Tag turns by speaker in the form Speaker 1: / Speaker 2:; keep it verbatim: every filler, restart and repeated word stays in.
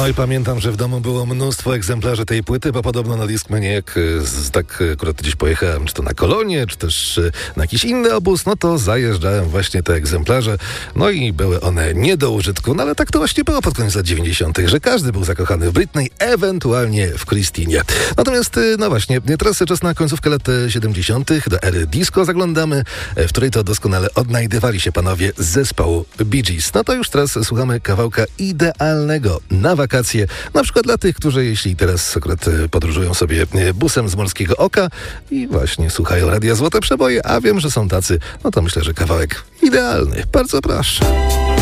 Speaker 1: No i pamiętam, że w domu było mnóstwo egzemplarzy tej płyty, bo podobno na Discmanie, jak z, tak akurat gdzieś pojechałem, czy to na kolonie, czy też na jakiś inny obóz, no to zajeżdżałem właśnie te egzemplarze, no i były one nie do użytku, no ale tak to właśnie było pod koniec lat dziewięćdziesiątych, że każdy był zakochany w Britney, ewentualnie w Christinie. Natomiast, no właśnie, teraz czas na końcówkę lat siedemdziesiątych, do ery disco zaglądamy, w której to doskonale odnajdywali się panowie z zespołu Bee Gees. No to już teraz słuchamy kawałka idealnego na wakacje, na przykład dla tych, którzy jeśli teraz akurat podróżują sobie busem z Morskiego Oka i właśnie słuchają Radia Złote Przeboje, a wiem, że są tacy, no to myślę, że kawałek idealny. Bardzo proszę.